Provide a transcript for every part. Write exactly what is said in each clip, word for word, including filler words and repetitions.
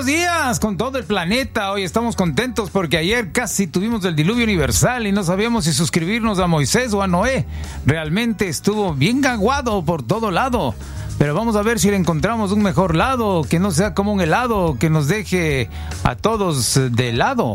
buenos días con todo el planeta. Hoy estamos contentos porque ayer casi tuvimos el diluvio universal y no sabíamos si suscribirnos a Moisés o a Noé. Realmente estuvo bien aguado por todo lado. Pero vamos a ver si le encontramos un mejor lado, que no sea como un helado, que nos deje a todos de lado.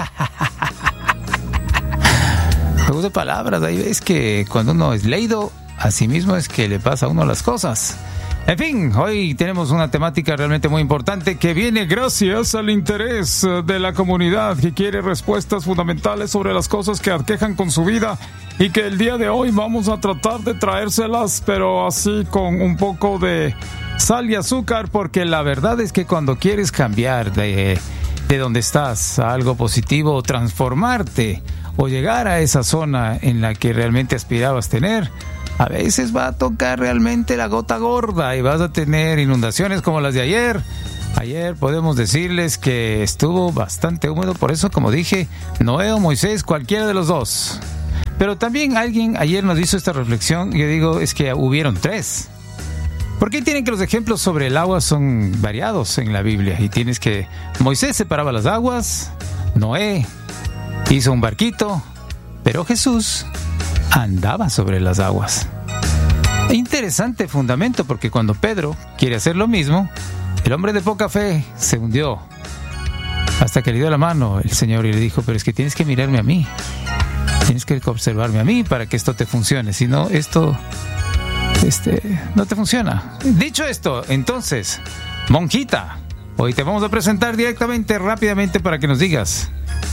Juegos de palabras, ahí ves que cuando uno es leído, así mismo es que le pasa a uno las cosas. En fin, hoy tenemos una temática realmente muy importante que viene gracias al interés de la comunidad que quiere respuestas fundamentales sobre las cosas que aquejan con su vida y que el día de hoy vamos a tratar de traérselas, pero así con un poco de sal y azúcar, porque la verdad es que cuando quieres cambiar de, de donde estás a algo positivo o transformarte o llegar a esa zona en la que realmente aspirabas tener, a veces va a tocar realmente la gota gorda y vas a tener inundaciones como las de ayer. Ayer podemos decirles que estuvo bastante húmedo, por eso, como dije, Noé o Moisés, cualquiera de los dos. Pero también alguien ayer nos hizo esta reflexión y yo digo, es que hubieron tres. ¿Por qué tienen que los ejemplos sobre el agua son variados en la Biblia? Y tienes que... Moisés separaba las aguas, Noé hizo un barquito, pero Jesús andaba sobre las aguas. Interesante fundamento, porque cuando Pedro quiere hacer lo mismo, el hombre de poca fe se hundió hasta que le dio la mano el Señor y le dijo, pero es que tienes que mirarme a mí, tienes que observarme a mí para que esto te funcione, si no, esto este, no te funciona. Dicho esto, entonces, monjita, hoy te vamos a presentar directamente, rápidamente, para que nos digas.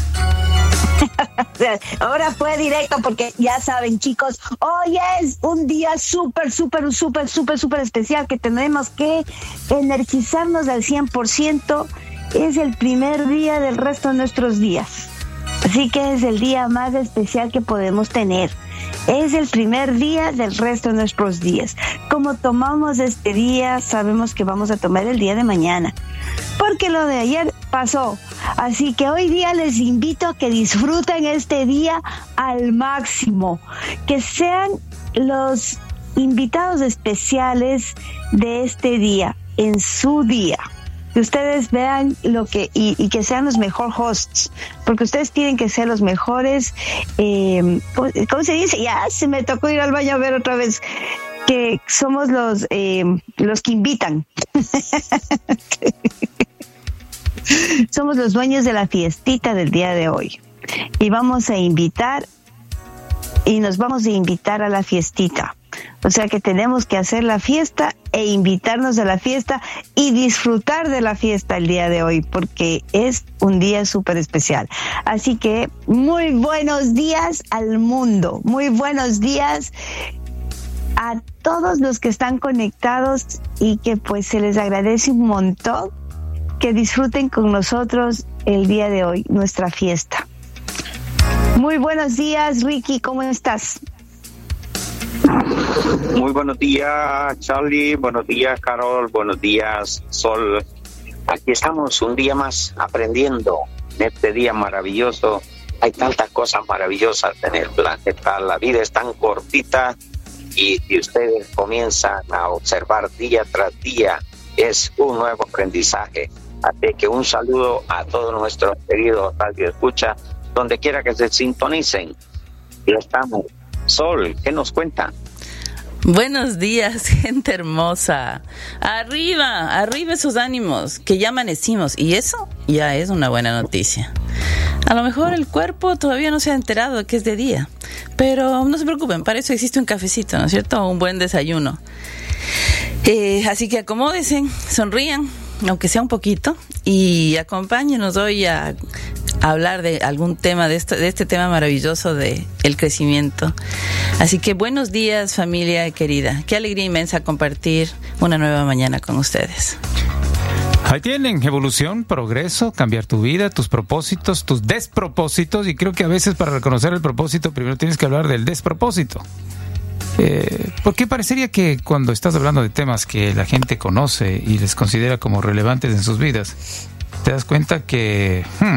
Ahora fue directo porque ya saben, chicos, hoy es un día súper, súper, súper, súper, súper especial que tenemos que energizarnos al cien por ciento. Es el primer día del resto de nuestros días. Así que es el día más especial que podemos tener. Es el primer día del resto de nuestros días. Como tomamos este día, sabemos que vamos a tomar el día de mañana, porque lo de ayer pasó. Así que hoy día les invito a que disfruten este día al máximo, que sean los invitados especiales de este día, en su día. Que ustedes vean lo que y, y que sean los mejor hosts, porque ustedes tienen que ser los mejores. Eh, ¿Cómo se dice? Ya se me tocó ir al baño a ver otra vez. Que somos los eh, los que invitan. Somos los dueños de la fiestita del día de hoy y vamos a invitar y nos vamos a invitar a la fiestita. O sea que tenemos que hacer la fiesta e invitarnos a la fiesta y disfrutar de la fiesta el día de hoy, porque es un día súper especial. Así que muy buenos días al mundo, muy buenos días a todos los que están conectados y que pues se les agradece un montón que disfruten con nosotros el día de hoy, nuestra fiesta. Muy buenos días, Ricky, ¿cómo estás? Muy buenos días, Charlie. Buenos días, Carol. Buenos días, Sol. Aquí estamos un día más aprendiendo en este día maravilloso. Hay tantas cosas maravillosas en el planeta. La vida es tan cortita y si ustedes comienzan a observar día tras día, es un nuevo aprendizaje. Así que un saludo a todos nuestros queridos radio escucha, donde quiera que se sintonicen. Ya estamos. Sol, ¿qué nos cuenta? Buenos días, gente hermosa. Arriba, arriba esos ánimos, que ya amanecimos. Y eso ya es una buena noticia. A lo mejor el cuerpo todavía no se ha enterado de que es de día. Pero no se preocupen, para eso existe un cafecito, ¿no es cierto? O un buen desayuno. Eh, así que acomódense, sonrían, aunque sea un poquito. Y acompáñenos hoy a hablar de algún tema, de este, de este tema maravilloso de el crecimiento. Así que buenos días, familia querida. Qué alegría inmensa compartir una nueva mañana con ustedes. Ahí tienen, evolución, progreso, cambiar tu vida, tus propósitos, tus despropósitos, y creo que a veces para reconocer el propósito primero tienes que hablar del despropósito. Eh, porque parecería que cuando estás hablando de temas que la gente conoce y les considera como relevantes en sus vidas, te das cuenta que... Hmm,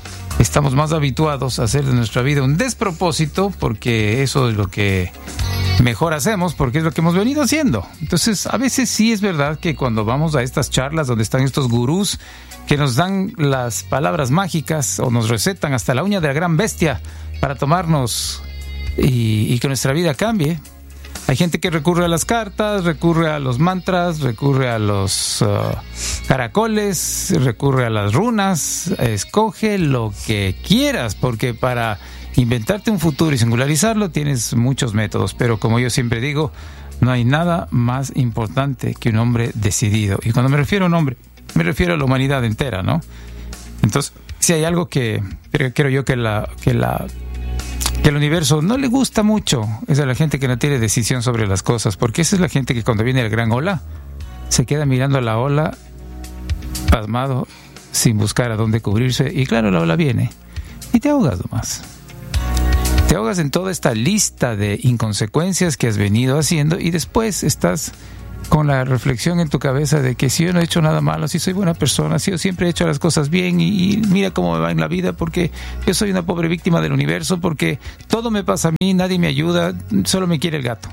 estamos más habituados a hacer de nuestra vida un despropósito, porque eso es lo que mejor hacemos, porque es lo que hemos venido haciendo. Entonces, a veces sí es verdad que cuando vamos a estas charlas donde están estos gurús que nos dan las palabras mágicas o nos recetan hasta la uña de la gran bestia para tomarnos y, y que nuestra vida cambie, hay gente que recurre a las cartas, recurre a los mantras, recurre a los uh, caracoles, recurre a las runas. Escoge lo que quieras, porque para inventarte un futuro y singularizarlo tienes muchos métodos, pero como yo siempre digo, no hay nada más importante que un hombre decidido. Y cuando me refiero a un hombre, me refiero a la humanidad entera, ¿no? Entonces, si hay algo que creo yo que la que la que el universo no le gusta mucho, es a la gente que no tiene decisión sobre las cosas, porque esa es la gente que cuando viene la gran ola se queda mirando a la ola pasmado, sin buscar a dónde cubrirse, y claro, la ola viene y te ahogas nomás. Te ahogas en toda esta lista de inconsecuencias que has venido haciendo, y después estás con la reflexión en tu cabeza de que si yo no he hecho nada malo, si soy buena persona, si yo siempre he hecho las cosas bien, y, y mira cómo me va en la vida, porque yo soy una pobre víctima del universo, porque todo me pasa a mí, nadie me ayuda, solo me quiere el gato.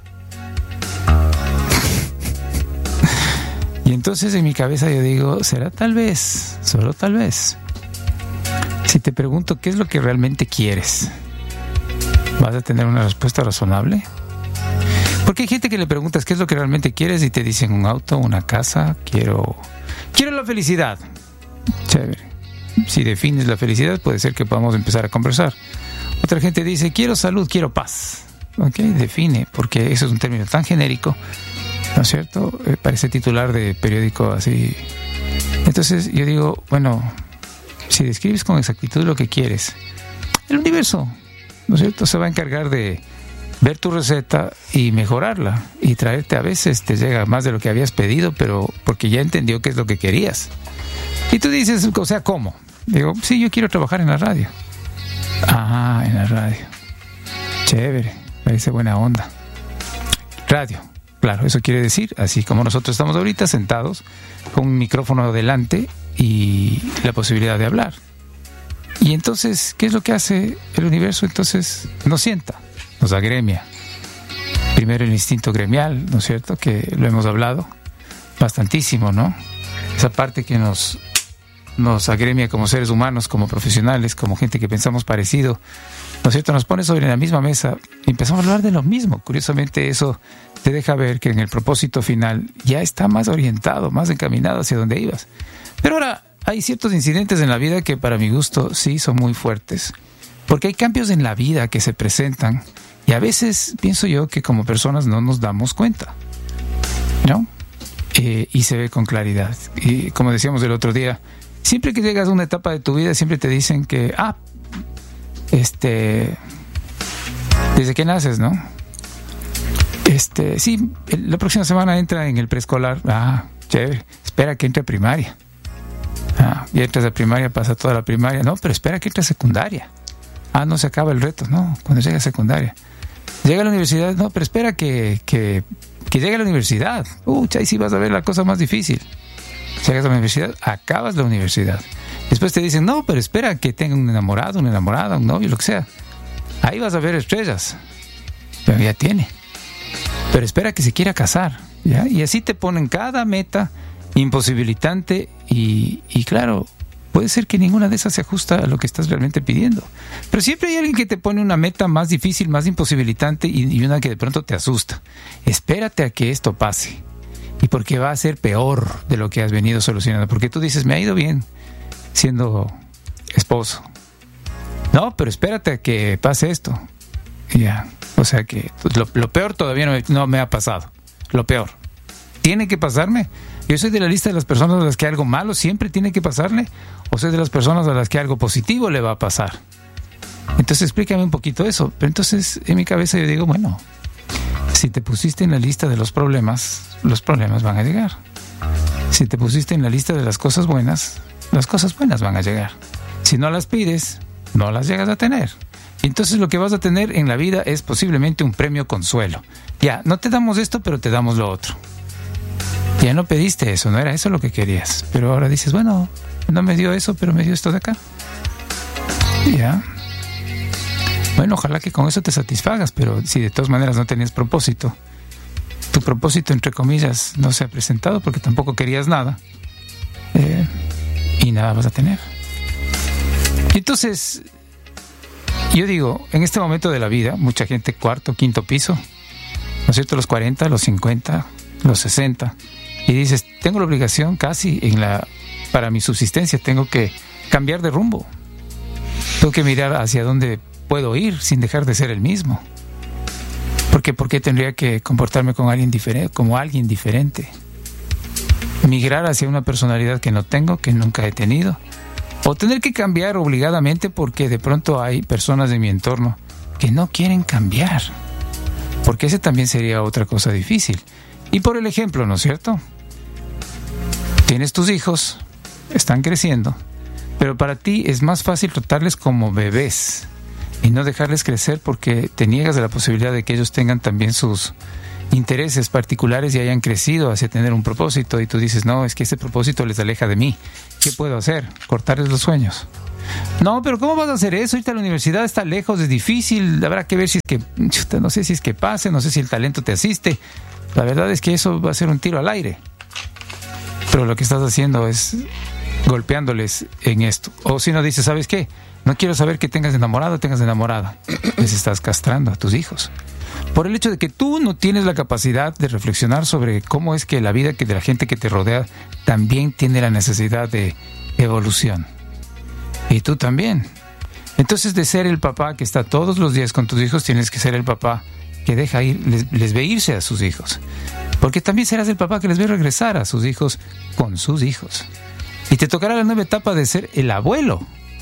Y entonces en mi cabeza yo digo, será tal vez, solo tal vez, si te pregunto qué es lo que realmente quieres, ¿vas a tener una respuesta razonable? Porque hay gente que le preguntas qué es lo que realmente quieres y te dicen un auto, una casa, quiero quiero la felicidad. Chévere. Si defines la felicidad, puede ser que podamos empezar a conversar. Otra gente dice, quiero salud, quiero paz. Ok, define, porque eso es un término tan genérico, ¿no es cierto? Eh, parece titular de periódico así. Entonces yo digo, bueno, si describes con exactitud lo que quieres, el universo, ¿no es cierto?, se va a encargar de ver tu receta y mejorarla, y traerte, a veces te llega más de lo que habías pedido, pero porque ya entendió qué es lo que querías. Y tú dices, o sea, ¿cómo? Digo, sí, yo quiero trabajar en la radio. Ah, en la radio. Chévere, parece buena onda. Radio, claro, eso quiere decir, así como nosotros estamos ahorita sentados con un micrófono delante y la posibilidad de hablar. Y entonces, ¿qué es lo que hace el universo? Entonces nos sienta, nos agremia. Primero el instinto gremial, ¿no es cierto?, que lo hemos hablado bastantísimo, ¿no? Esa parte que nos, nos agremia como seres humanos, como profesionales, como gente que pensamos parecido, ¿no es cierto?, nos pone sobre la misma mesa y empezamos a hablar de lo mismo. Curiosamente, eso te deja ver que en el propósito final ya está más orientado, más encaminado hacia donde ibas. Pero ahora hay ciertos incidentes en la vida que para mi gusto sí son muy fuertes, porque hay cambios en la vida que se presentan y a veces pienso yo que como personas no nos damos cuenta, ¿no? Eh, y se ve con claridad. Y como decíamos el otro día, siempre que llegas a una etapa de tu vida siempre te dicen que, ah, este, desde que naces, ¿no? Este, sí, la próxima semana entra en el preescolar. Ah, chévere, espera que entre a primaria. Ah, y entras a primaria, pasa toda la primaria. No, pero espera que entre a secundaria. Ah, no se acaba el reto, no, cuando llega a secundaria. Llega a la universidad, no, pero espera que, que, que llegue a la universidad. Uh, ahí sí vas a ver la cosa más difícil. Llegas a la universidad, acabas la universidad. Después te dicen, no, pero espera que tenga un enamorado, una enamorada, un novio, lo que sea. Ahí vas a ver estrellas. Pero ya tiene. Pero espera que se quiera casar, ¿ya? Y así te ponen cada meta imposibilitante y, y claro, puede ser que ninguna de esas se ajusta a lo que estás realmente pidiendo. Pero siempre hay alguien que te pone una meta más difícil, más imposibilitante y, y una que de pronto te asusta. Espérate a que esto pase. Y porque va a ser peor de lo que has venido solucionando. Porque tú dices, me ha ido bien siendo esposo. No, pero espérate a que pase esto. Ya, o sea que lo, lo peor todavía no me, no me ha pasado. Lo peor. ¿Tiene que pasarme? ¿Yo soy de la lista de las personas a las que algo malo siempre tiene que pasarle? ¿O soy de las personas a las que algo positivo le va a pasar? Entonces explícame un poquito eso. Pero entonces en mi cabeza yo digo, bueno, si te pusiste en la lista de los problemas, los problemas van a llegar. Si te pusiste en la lista de las cosas buenas, las cosas buenas van a llegar. Si no las pides, no las llegas a tener. Entonces lo que vas a tener en la vida es posiblemente un premio consuelo. Ya, no te damos esto, pero te damos lo otro. Ya no pediste eso, no era eso lo que querías. Pero ahora dices, bueno, no me dio eso, pero me dio esto de acá. Ya. Bueno, ojalá que con eso te satisfagas, pero si de todas maneras no tenías propósito, tu propósito, entre comillas, no se ha presentado porque tampoco querías nada, eh, y nada vas a tener. Entonces, yo digo, en este momento de la vida, mucha gente cuarto, quinto piso, ¿no es cierto? Los cuarenta, los cincuenta, los sesenta, y dices, tengo la obligación casi en la, para mi subsistencia, tengo que cambiar de rumbo, tengo que mirar hacia dónde puedo ir sin dejar de ser el mismo. Porque ¿por qué tendría que comportarme con alguien diferente, como alguien diferente? Migrar hacia una personalidad que no tengo, que nunca he tenido, o tener que cambiar obligadamente porque de pronto hay personas de mi entorno que no quieren cambiar, porque ese también sería otra cosa difícil. Y por el ejemplo, ¿no es cierto? Tienes tus hijos, están creciendo, pero para ti es más fácil tratarles como bebés y no dejarles crecer porque te niegas de la posibilidad de que ellos tengan también sus intereses particulares y hayan crecido hacia tener un propósito, y tú dices, no, es que ese propósito les aleja de mí. ¿Qué puedo hacer? ¿Cortarles los sueños? No, pero ¿cómo vas a hacer eso? Ahorita la universidad está lejos, es difícil, habrá que ver si es que, no sé si es que pase, no sé si el talento te asiste. La verdad es que eso va a ser un tiro al aire. Pero lo que estás haciendo es golpeándoles en esto. O si no dices, ¿sabes qué? No quiero saber que tengas enamorado o tengas enamorada. Les estás castrando a tus hijos. Por el hecho de que tú no tienes la capacidad de reflexionar sobre cómo es que la vida que de la gente que te rodea también tiene la necesidad de evolución. Y tú también. Entonces, de ser el papá que está todos los días con tus hijos, tienes que ser el papá que deja ir, les, les ve irse a sus hijos. Porque también serás el papá que les ve regresar a sus hijos con sus hijos. Y te tocará la nueva etapa de ser el abuelo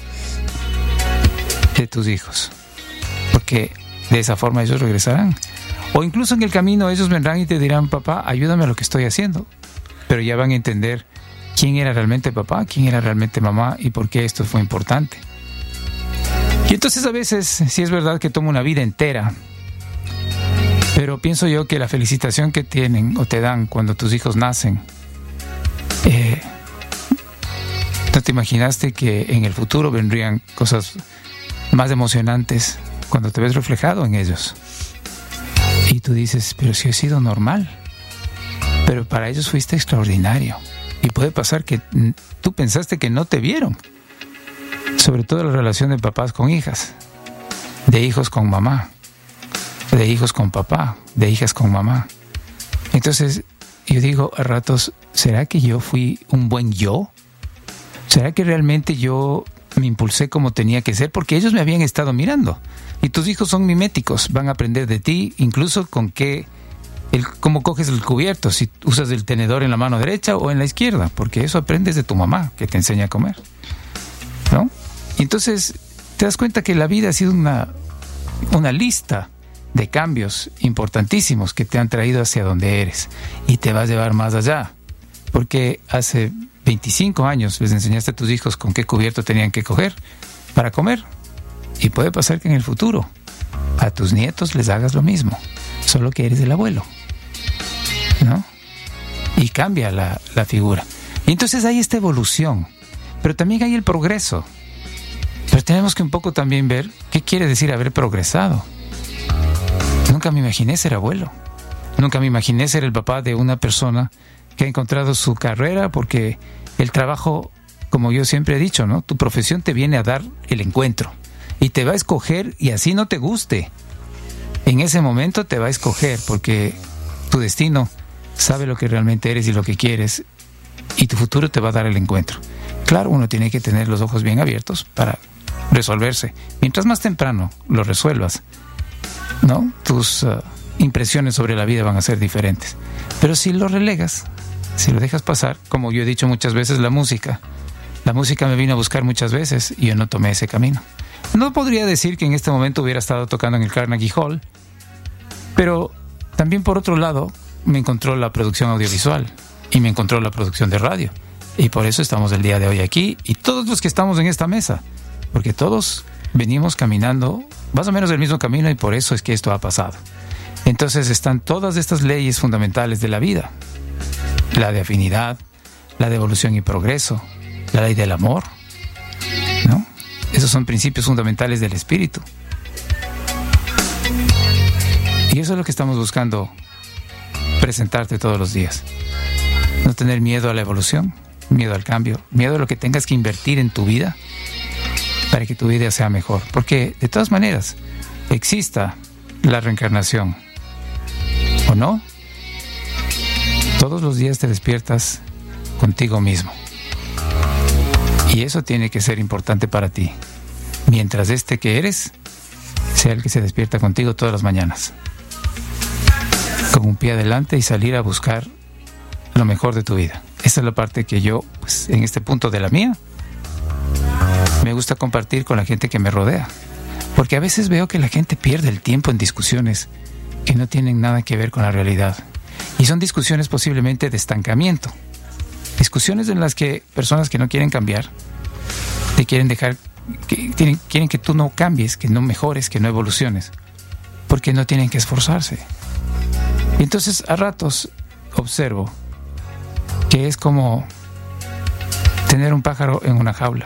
de tus hijos. Porque de esa forma ellos regresarán. O incluso en el camino ellos vendrán y te dirán, papá, ayúdame a lo que estoy haciendo. Pero ya van a entender quién era realmente papá, quién era realmente mamá y por qué esto fue importante. Y entonces a veces sí es verdad que toma una vida entera. Pero pienso yo que la felicitación que tienen o te dan cuando tus hijos nacen, eh, ¿no te imaginaste que en el futuro vendrían cosas más emocionantes cuando te ves reflejado en ellos? Y tú dices, pero si he sido normal. Pero para ellos fuiste extraordinario. Y puede pasar que tú pensaste que no te vieron. Sobre todo la relación de papás con hijas, de hijos con mamá, de hijos con papá, de hijas con mamá. Entonces yo digo a ratos, ¿será que yo fui un buen yo? ¿Será que realmente yo me impulsé como tenía que ser? Porque ellos me habían estado mirando. Y tus hijos son miméticos, van a aprender de ti, incluso con qué, el, cómo coges el cubierto, si usas el tenedor en la mano derecha o en la izquierda, porque eso aprendes de tu mamá, que te enseña a comer, ¿no? Y entonces te das cuenta que la vida ha sido una, una lista de cambios importantísimos que te han traído hacia donde eres, y te vas a llevar más allá, porque hace veinticinco años les enseñaste a tus hijos con qué cubierto tenían que coger para comer. Y puede pasar que en el futuro a tus nietos les hagas lo mismo, solo que eres el abuelo, ¿no? Y cambia la, la figura. Y entonces hay esta evolución, pero también hay el progreso. Pero tenemos que un poco también ver qué quiere decir haber progresado. Nunca me imaginé ser abuelo. Nunca me imaginé ser el papá de una persona que ha encontrado su carrera, porque el trabajo, como yo siempre he dicho, ¿no? Tu profesión te viene a dar el encuentro. Y te va a escoger, y así no te guste. En ese momento te va a escoger, porque tu destino sabe lo que realmente eres y lo que quieres, y tu futuro te va a dar el encuentro. Claro, uno tiene que tener los ojos bien abiertos para resolverse. Mientras más temprano lo resuelvas, ¿no? Tus uh, impresiones sobre la vida van a ser diferentes. Pero si lo relegas, si lo dejas pasar, como yo he dicho muchas veces, la música. La música me vino a buscar muchas veces y yo no tomé ese camino. No podría decir que en este momento hubiera estado tocando en el Carnegie Hall, pero también por otro lado me encontró la producción audiovisual y me encontró la producción de radio. Y por eso estamos el día de hoy aquí, y todos los que estamos en esta mesa, porque todos venimos caminando más o menos el mismo camino, y por eso es que esto ha pasado. Entonces están todas estas leyes fundamentales de la vida: la de afinidad, la de evolución y progreso, la ley del amor, ¿no? Esos son principios fundamentales del espíritu. Y eso es lo que estamos buscando presentarte todos los días. No tener miedo a la evolución, miedo al cambio, miedo a lo que tengas que invertir en tu vida para que tu vida sea mejor. Porque de todas maneras, exista la reencarnación o no, todos los días te despiertas contigo mismo. Y eso tiene que ser importante para ti. Mientras este que eres sea el que se despierta contigo todas las mañanas. Con un pie adelante y salir a buscar lo mejor de tu vida. Esa es la parte que yo, pues, en este punto de la mía, me gusta compartir con la gente que me rodea. Porque a veces veo que la gente pierde el tiempo en discusiones que no tienen nada que ver con la realidad. Y son discusiones posiblemente de estancamiento. Discusiones en las que personas que no quieren cambiar, te quieren dejar, que tienen, quieren que tú no cambies, que no mejores, que no evoluciones. Porque no tienen que esforzarse. Y entonces a ratos observo que es como tener un pájaro en una jaula.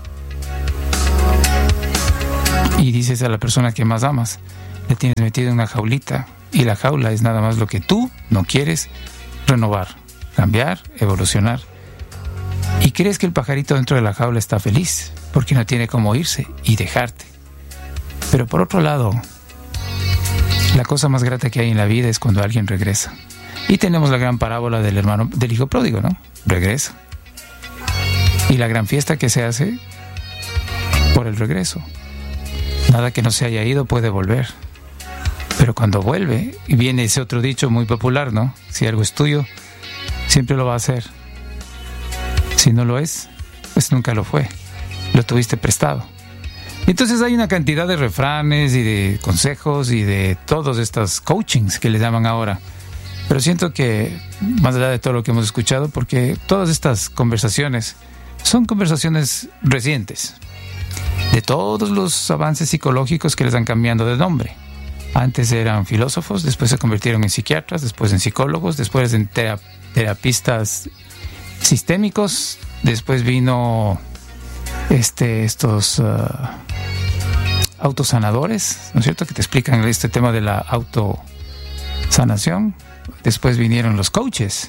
Y dices a la persona que más amas, le tienes metido en una jaulita, y la jaula es nada más lo que tú no quieres renovar, cambiar, evolucionar. Y crees que el pajarito dentro de la jaula está feliz, porque no tiene cómo irse y dejarte. Pero por otro lado, la cosa más grata que hay en la vida es cuando alguien regresa. Y tenemos la gran parábola del hermano, del hijo pródigo, ¿no? Regresa. Y la gran fiesta que se hace por el regreso. Nada que no se haya ido puede volver. Pero cuando vuelve, y viene ese otro dicho muy popular, ¿no? Si algo es tuyo, siempre lo va a hacer. Si no lo es, pues nunca lo fue. Lo tuviste prestado. Entonces hay una cantidad de refranes y de consejos y de todos estos coachings que le llaman ahora. Pero siento que, más allá de todo lo que hemos escuchado, porque todas estas conversaciones son conversaciones recientes, de todos los avances psicológicos que les han cambiando de nombre. Antes eran filósofos, después se convirtieron en psiquiatras, después en psicólogos, después en tera- terapistas sistémicos, después vino este, estos uh, autosanadores, ¿no es cierto?, que te explican este tema de la autosanación. Después vinieron los coaches.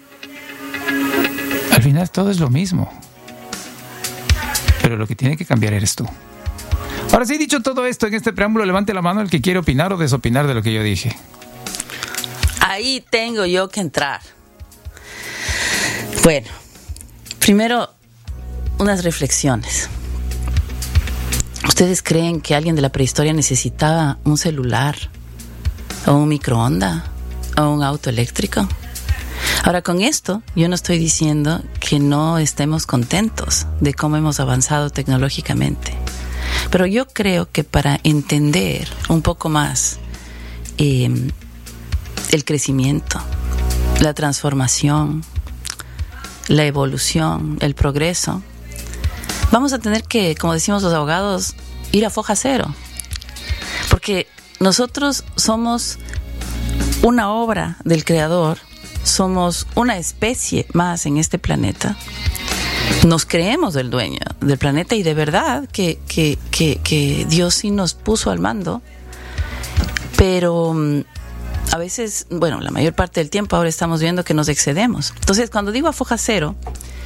Al final todo es lo mismo. Pero lo que tiene que cambiar eres tú. Ahora sí, dicho todo esto, en este preámbulo, levante la mano el que quiere opinar o desopinar de lo que yo dije. Ahí tengo yo que entrar. Bueno, primero, unas reflexiones. ¿Ustedes creen que alguien de la prehistoria necesitaba un celular, o un microondas, o un auto eléctrico? Ahora, con esto, yo no estoy diciendo que no estemos contentos de cómo hemos avanzado tecnológicamente. Pero yo creo que para entender un poco más eh, el crecimiento, la transformación, la evolución, el progreso, vamos a tener que, como decimos los abogados, ir a foja cero. Porque nosotros somos una obra del Creador, somos una especie más en este planeta. Nos creemos el dueño del planeta y de verdad que, que, que, que Dios sí nos puso al mando, pero um, a veces, bueno, la mayor parte del tiempo ahora estamos viendo que nos excedemos. Entonces, cuando digo a foja cero,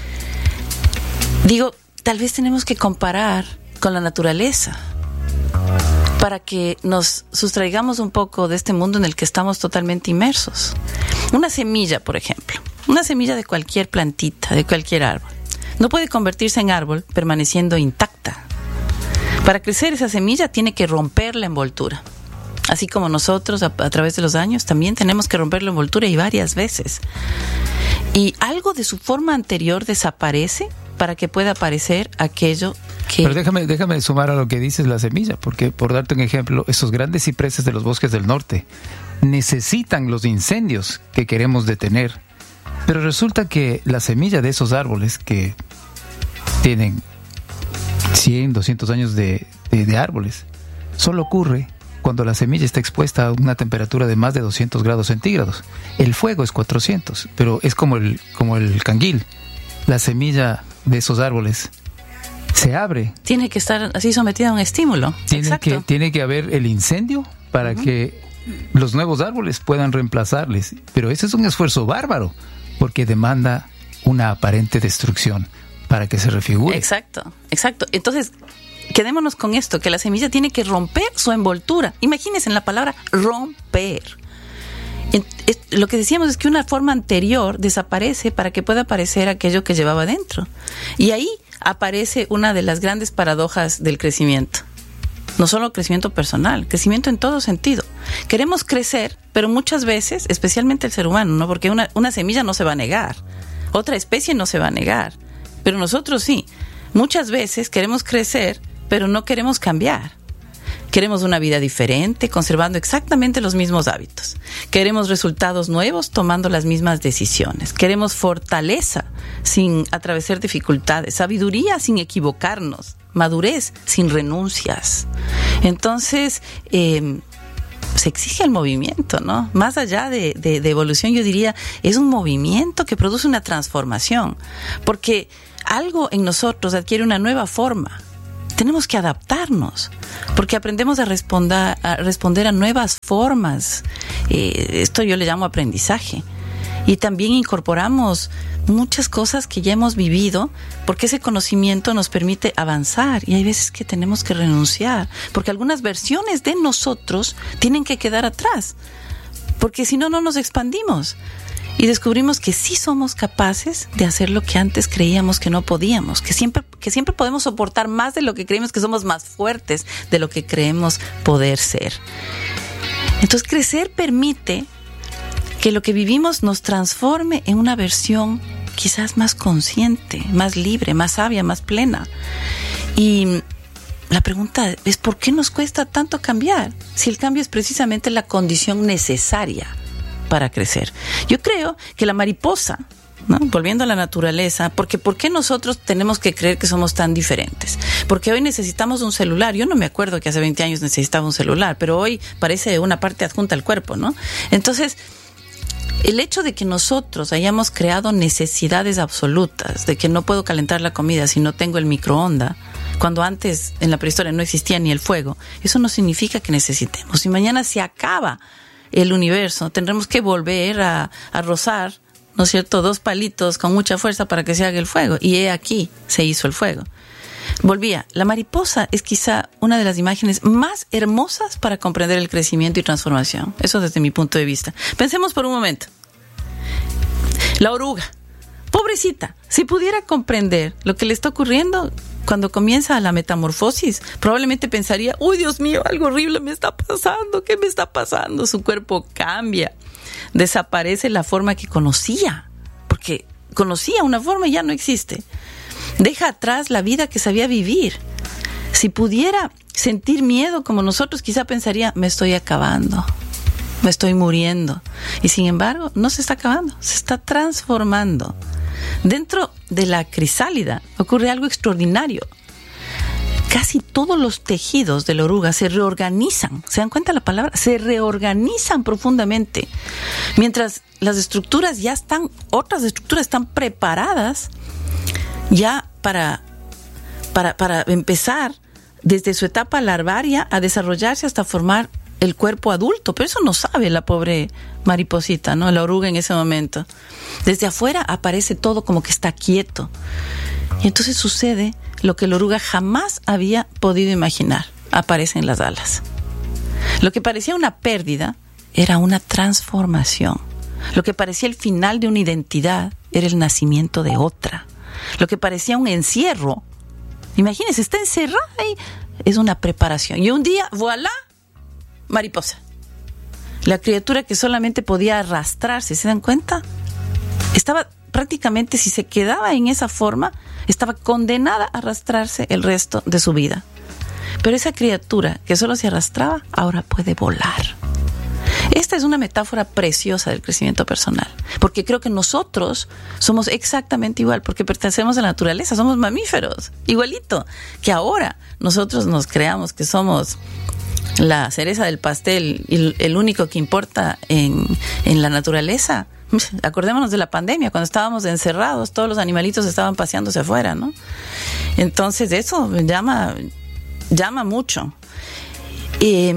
digo, tal vez tenemos que comparar con la naturaleza para que nos sustraigamos un poco de este mundo en el que estamos totalmente inmersos. Una semilla, por ejemplo, una semilla de cualquier plantita, de cualquier árbol, no puede convertirse en árbol permaneciendo intacta. Para crecer esa semilla tiene que romper la envoltura. Así como nosotros a, a través de los años también tenemos que romper la envoltura y varias veces. Y algo de su forma anterior desaparece para que pueda aparecer aquello que... Pero déjame, déjame sumar a lo que dices la semilla, porque por darte un ejemplo, esos grandes cipreses de los bosques del norte necesitan los incendios que queremos detener. Pero resulta que la semilla de esos árboles que tienen cien, doscientos años de, de, de árboles, solo ocurre cuando la semilla está expuesta a una temperatura de más de doscientos grados centígrados. El fuego es cuatrocientos, pero es como el, como el canguil. La semilla de esos árboles se abre. Tiene que estar así sometida a un estímulo. Tiene Exacto. que, tiene que haber el incendio para uh-huh. que los nuevos árboles puedan reemplazarles. Pero ese es un esfuerzo bárbaro, porque demanda una aparente destrucción para que se refigure. Exacto, exacto. Entonces, quedémonos con esto, que la semilla tiene que romper su envoltura. Imagínense en la palabra romper. Lo que decíamos es que una forma anterior desaparece para que pueda aparecer aquello que llevaba dentro. Y ahí aparece una de las grandes paradojas del crecimiento. No solo crecimiento personal, crecimiento en todo sentido. Queremos crecer, pero muchas veces, especialmente el ser humano, ¿no? Porque una, una semilla no se va a negar, otra especie no se va a negar, pero nosotros sí. Muchas veces queremos crecer, pero no queremos cambiar. Queremos una vida diferente, conservando exactamente los mismos hábitos. Queremos resultados nuevos, tomando las mismas decisiones. Queremos fortaleza, sin atravesar dificultades. Sabiduría, sin equivocarnos. Madurez, sin renuncias. Entonces, eh, se exige el movimiento, ¿no? Más allá de, de, de evolución, yo diría, es un movimiento que produce una transformación. Porque algo en nosotros adquiere una nueva forma. Tenemos que adaptarnos, porque aprendemos a responder a, responder a nuevas formas. Eh, esto yo le llamo aprendizaje. Y también incorporamos muchas cosas que ya hemos vivido, porque ese conocimiento nos permite avanzar. Y hay veces que tenemos que renunciar, porque algunas versiones de nosotros tienen que quedar atrás, porque si no, no nos expandimos. Y descubrimos que sí somos capaces de hacer lo que antes creíamos que no podíamos, que siempre, que siempre podemos soportar más de lo que creemos, que somos más fuertes de lo que creemos poder ser. Entonces, crecer permite que lo que vivimos nos transforme en una versión quizás más consciente, más libre, más sabia, más plena. Y la pregunta es, ¿por qué nos cuesta tanto cambiar? Si el cambio es precisamente la condición necesaria para crecer. Yo creo que la mariposa, ¿no? Volviendo a la naturaleza, porque ¿por qué nosotros tenemos que creer que somos tan diferentes? Porque hoy necesitamos un celular. Yo no me acuerdo que hace veinte años necesitaba un celular, pero hoy parece una parte adjunta al cuerpo, ¿no? Entonces, el hecho de que nosotros hayamos creado necesidades absolutas, de que no puedo calentar la comida si no tengo el microondas, cuando antes en la prehistoria no existía ni el fuego, eso no significa que necesitemos. Si mañana se acaba el universo, tendremos que volver a, a rozar, ¿no es cierto?, dos palitos con mucha fuerza para que se haga el fuego. Y he aquí, se hizo el fuego. Volvía, la mariposa es quizá una de las imágenes más hermosas para comprender el crecimiento y transformación. Eso desde mi punto de vista. Pensemos por un momento. La oruga, pobrecita, si pudiera comprender lo que le está ocurriendo cuando comienza la metamorfosis, probablemente pensaría, uy, Dios mío, algo horrible me está pasando, ¿qué me está pasando? Su cuerpo cambia, desaparece la forma que conocía, porque conocía una forma y ya no existe. Deja atrás la vida que sabía vivir. Si pudiera sentir miedo como nosotros, quizá pensaría, me estoy acabando, me estoy muriendo. Y sin embargo, no se está acabando, se está transformando. Dentro de la crisálida ocurre algo extraordinario. Casi todos los tejidos de la oruga se reorganizan. ¿Se dan cuenta la palabra? Se reorganizan profundamente. Mientras las estructuras ya están, otras estructuras están preparadas ya para, para, para empezar desde su etapa larvaria a desarrollarse hasta formar el cuerpo adulto. Pero eso no sabe la pobre mariposita, ¿no? La oruga en ese momento. Desde afuera aparece todo como que está quieto. Y entonces sucede lo que la oruga jamás había podido imaginar. Aparecen las alas. Lo que parecía una pérdida era una transformación. Lo que parecía el final de una identidad era el nacimiento de otra. Lo que parecía un encierro, imagínense, está encerrada y es una preparación. Y un día, voilà, mariposa. La criatura que solamente podía arrastrarse, ¿se dan cuenta? Estaba prácticamente, si se quedaba en esa forma, estaba condenada a arrastrarse el resto de su vida. Pero esa criatura que solo se arrastraba, ahora puede volar. Esta es una metáfora preciosa del crecimiento personal, porque creo que nosotros somos exactamente igual, porque pertenecemos a la naturaleza, somos mamíferos, igualito, que ahora nosotros nos creamos que somos la cereza del pastel y el único que importa en, en la naturaleza. Acordémonos de la pandemia, cuando estábamos encerrados, todos los animalitos estaban paseándose afuera, ¿no? Entonces eso llama, llama mucho. Eh,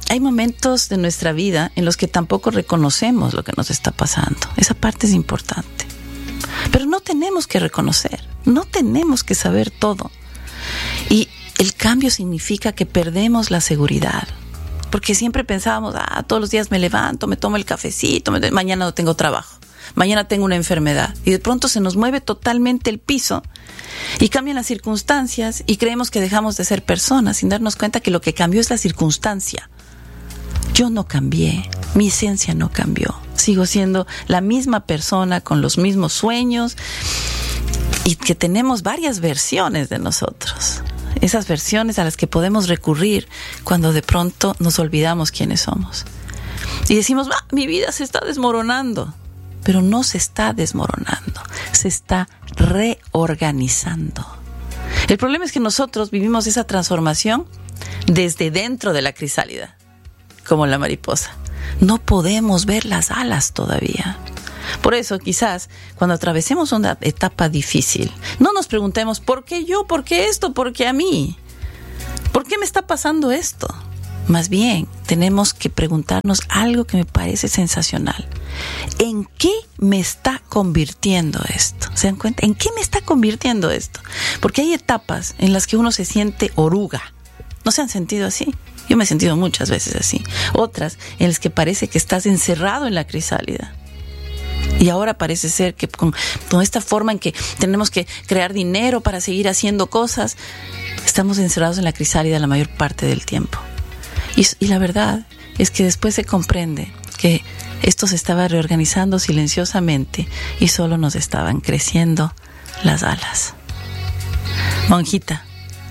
hay momentos de nuestra vida en los que tampoco reconocemos lo que nos está pasando. Esa parte es importante. Pero no tenemos que reconocer, no tenemos que saber todo. Y el cambio significa que perdemos la seguridad. Porque siempre pensábamos, ah, todos los días me levanto, me tomo el cafecito, me... mañana no tengo trabajo, mañana tengo una enfermedad. Y de pronto se nos mueve totalmente el piso y cambian las circunstancias y creemos que dejamos de ser personas sin darnos cuenta que lo que cambió es la circunstancia. Yo no cambié, mi esencia no cambió. Sigo siendo la misma persona con los mismos sueños y que tenemos varias versiones de nosotros. Esas versiones a las que podemos recurrir cuando de pronto nos olvidamos quiénes somos. Y decimos, ah, mi vida se está desmoronando. Pero no se está desmoronando, se está reorganizando. El problema es que nosotros vivimos esa transformación desde dentro de la crisálida, como la mariposa. No podemos ver las alas todavía. Por eso, quizás, cuando atravesemos una etapa difícil, no nos preguntemos, ¿por qué yo? ¿Por qué esto? ¿Por qué a mí? ¿Por qué me está pasando esto? Más bien, tenemos que preguntarnos algo que me parece sensacional. ¿En qué me está convirtiendo esto? ¿Se dan cuenta? ¿En qué me está convirtiendo esto? Porque hay etapas en las que uno se siente oruga. ¿No se han sentido así? Yo me he sentido muchas veces así. Otras en las que parece que estás encerrado en la crisálida. Y ahora parece ser que con, con esta forma en que tenemos que crear dinero para seguir haciendo cosas, estamos encerrados en la crisálida la mayor parte del tiempo. Y, y la verdad es que después se comprende que esto se estaba reorganizando silenciosamente y solo nos estaban creciendo las alas. Monjita.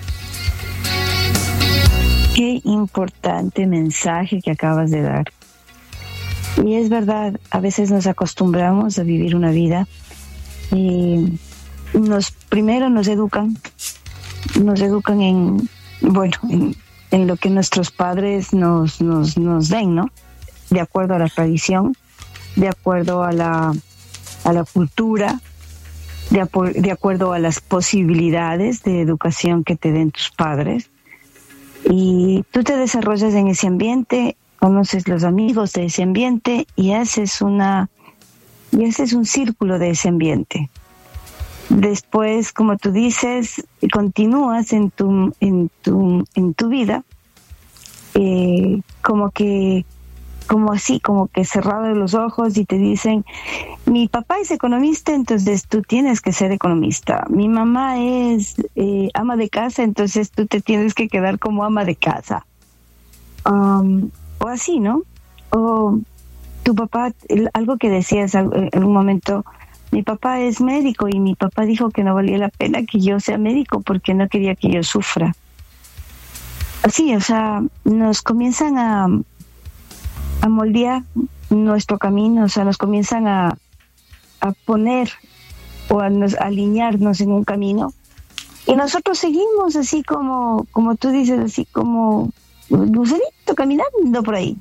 Qué importante mensaje que acabas de dar. Y es verdad, a veces nos acostumbramos a vivir una vida y nos, primero nos educan, nos educan en, bueno, en, en lo que nuestros padres nos, nos, nos den, ¿no? De acuerdo a la tradición, de acuerdo a la, a la cultura, de, apo- de acuerdo a las posibilidades de educación que te den tus padres. Y tú te desarrollas en ese ambiente, conoces los amigos de ese ambiente y haces una y haces un círculo de ese ambiente. Después, como tú dices, continúas en tu en tu en tu vida eh, como que como así, como que cerrado los ojos y te dicen, mi papá es economista, entonces tú tienes que ser economista. Mi mamá es eh, ama de casa, entonces tú te tienes que quedar como ama de casa. Um, o así, ¿no? O tu papá, el, algo que decías en un momento, mi papá es médico y mi papá dijo que no valía la pena que yo sea médico porque no quería que yo sufra. Así, o sea, nos comienzan a a moldear nuestro camino, o sea, nos comienzan a, a poner o a, nos, a alinearnos en un camino y nosotros seguimos así como, como tú dices, así como gusanito caminando por ahí.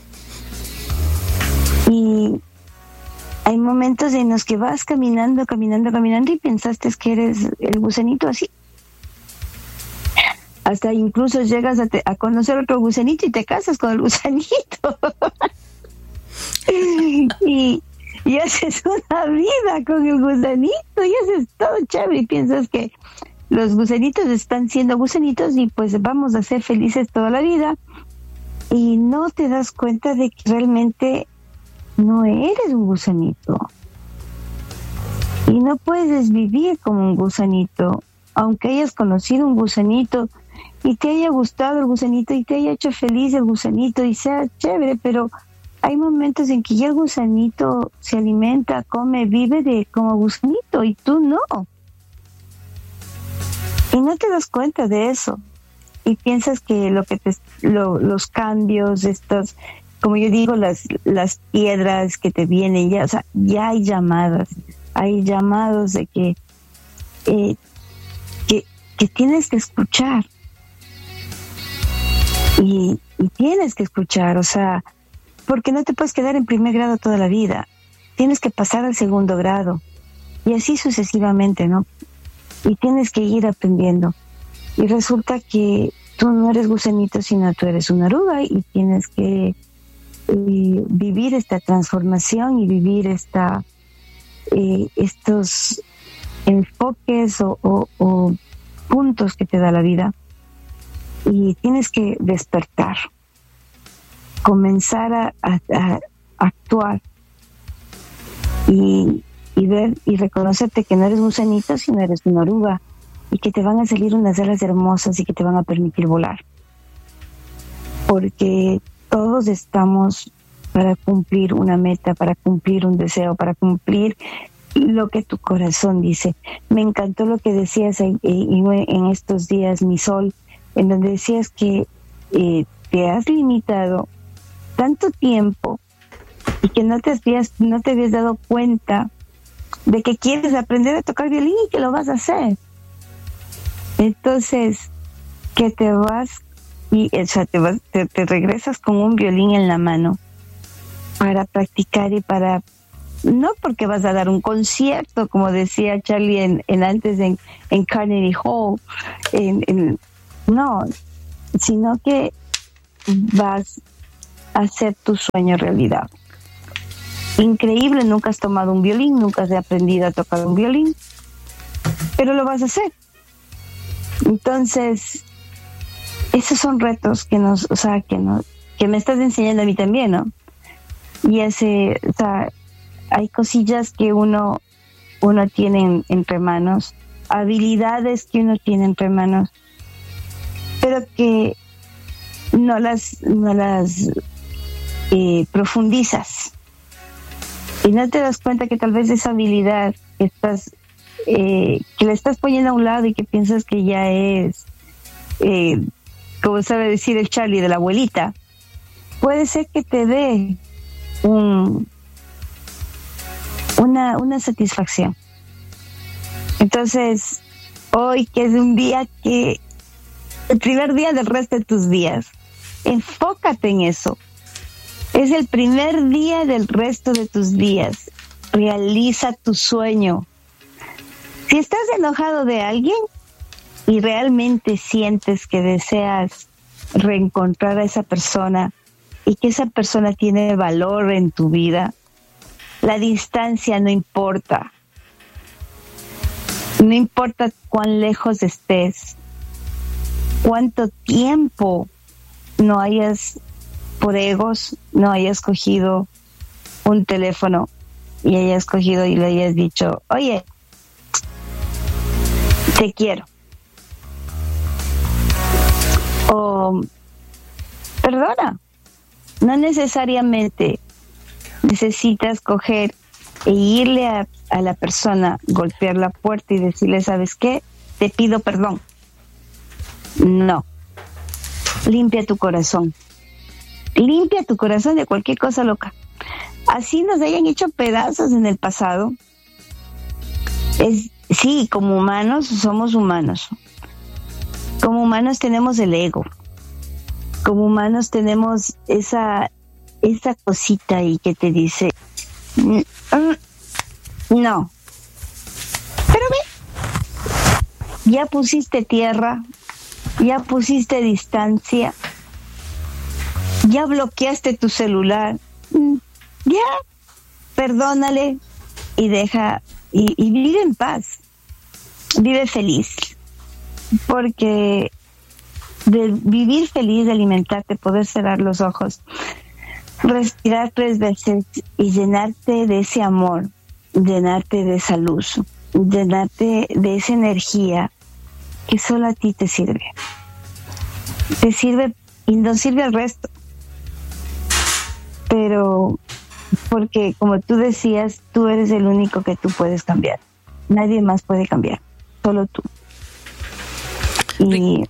Y hay momentos en los que vas caminando, caminando, caminando y pensaste que eres el gusanito así. Hasta incluso llegas a, te, a conocer otro gusanito y te casas con el gusanito. y, y haces una vida con el gusanito y haces todo chévere y piensas que los gusanitos están siendo gusanitos y pues vamos a ser felices toda la vida. Y no te das cuenta de que realmente no eres un gusanito. Y no puedes vivir como un gusanito. Aunque hayas conocido un gusanito y te haya gustado el gusanito y te haya hecho feliz el gusanito y sea chévere, pero hay momentos en que ya el gusanito se alimenta, come, vive de como gusanito y tú no. Y no te das cuenta de eso. Y piensas que lo que te, lo, los cambios, estos, como yo digo, las, las piedras que te vienen, ya, o sea, ya hay llamadas, hay llamados de que, eh, que, que tienes que escuchar. Y, y tienes que escuchar, o sea, porque no te puedes quedar en primer grado toda la vida. Tienes que pasar al segundo grado. Y así sucesivamente, ¿no? Y tienes que ir aprendiendo. Y resulta que tú no eres gusanito, sino tú eres una oruga y tienes que eh, vivir esta transformación y vivir esta eh, estos enfoques o, o, o puntos que te da la vida. Y tienes que despertar, comenzar a, a, a actuar y, y ver y reconocerte que no eres gusanito, sino eres una oruga, y que te van a salir unas alas hermosas y que te van a permitir volar. Porque todos estamos para cumplir una meta, para cumplir un deseo, para cumplir lo que tu corazón dice. Me encantó lo que decías en, en estos días, mi sol, en donde decías que eh, te has limitado tanto tiempo y que no te habías, no te habías dado cuenta de que quieres aprender a tocar violín y que lo vas a hacer. Entonces, que te vas y o sea, te, vas, te, te regresas con un violín en la mano para practicar y para, no porque vas a dar un concierto, como decía Charlie en, en antes en, en Carnegie Hall, en, en, no, sino que vas a hacer tu sueño realidad. Increíble, nunca has tomado un violín, nunca has aprendido a tocar un violín, pero lo vas a hacer. Entonces, esos son retos que nos, o sea, que nos, que me estás enseñando a mí también, ¿no? Y ese, o sea, hay cosillas que uno, uno tiene entre manos, habilidades que uno tiene entre manos, pero que no las, no las eh, profundizas. Y no te das cuenta que tal vez esa habilidad que estás, eh, que la estás poniendo a un lado y que piensas que ya es, eh, como sabe decir el Charlie, de la abuelita, puede ser que te dé un, una, una satisfacción. Entonces, hoy que es un día que, el primer día del resto de tus días, enfócate en eso. Es el primer día del resto de tus días. Realiza tu sueño. Si estás enojado de alguien y realmente sientes que deseas reencontrar a esa persona y que esa persona tiene valor en tu vida, la distancia no importa. No importa cuán lejos estés, cuánto tiempo no hayas, por egos, no hayas cogido un teléfono y hayas cogido y le hayas dicho, oye, te quiero. O, perdona, no necesariamente necesitas coger e irle a, a la persona, golpear la puerta y decirle, ¿sabes qué? Te pido perdón. No. Limpia tu corazón. Limpia tu corazón de cualquier cosa loca. Así nos hayan hecho pedazos en el pasado. Es, sí, como humanos somos humanos. Como humanos tenemos el ego. Como humanos tenemos esa, esa cosita ahí que te dice, no. Pero ve, ya pusiste tierra, ya pusiste distancia, ya bloqueaste tu celular, ya, perdónale y deja, y, y vive en paz, vive feliz, porque de vivir feliz, de alimentarte, poder cerrar los ojos, respirar tres veces y llenarte de ese amor, llenarte de esa luz, llenarte de esa energía que solo a ti te sirve. Te sirve y no sirve al resto. Pero porque, como tú decías, tú eres el único que tú puedes cambiar. Nadie más puede cambiar, solo tú. Y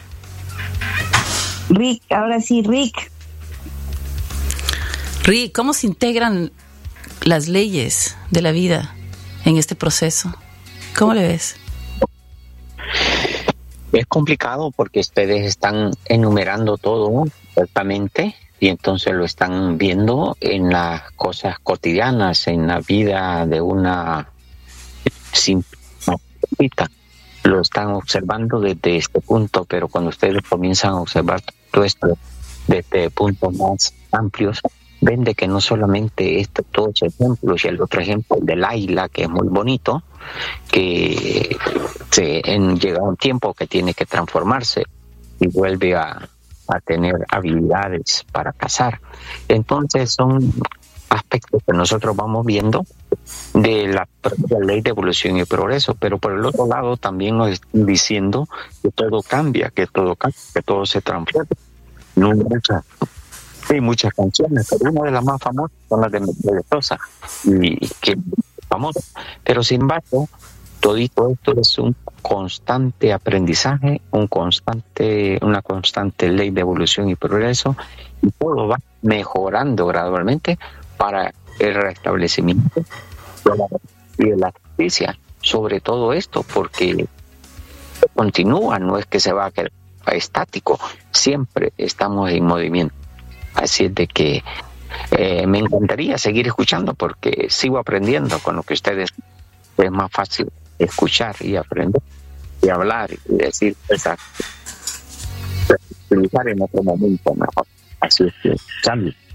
Rick, ahora sí, Rick. Rick, ¿cómo se integran las leyes de la vida en este proceso? ¿Cómo le ves? Es complicado porque ustedes están enumerando todo perfectamente y entonces lo están viendo en las cosas cotidianas, en la vida de una simple. lo están observando desde este punto, pero cuando ustedes comienzan a observar todo esto desde puntos más amplios, ven de que no solamente este, todos los ejemplos, y el otro ejemplo, el de Laila, que es muy bonito, que se en, llega un tiempo que tiene que transformarse y vuelve a, a tener habilidades para cazar. Entonces son aspectos que nosotros vamos viendo de la propia ley de evolución y progreso, pero por el otro lado también nos están diciendo que todo cambia, que todo cambia, que todo se transforma. No hay muchas, hay muchas canciones, pero una de las más famosas son las de Mercedes Sosa, y que famosa, pero sin embargo todo esto es un constante aprendizaje, un constante, una constante ley de evolución y progreso, y todo va mejorando gradualmente para el restablecimiento de la, de la justicia sobre todo esto, porque continúa, no es que se va a quedar estático, siempre estamos en movimiento. Así es de que eh, me encantaría seguir escuchando, porque sigo aprendiendo con lo que ustedes. Es más fácil escuchar y aprender y hablar y decir cosas, utilizar en otro momento mejor. Así es que, Charlie.